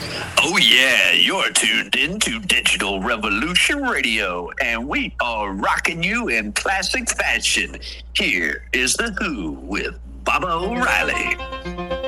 Oh, yeah, you're tuned into Digital Revolution Radio, and we are rocking you in classic fashion. Here is The Who with Baba O'Reilly.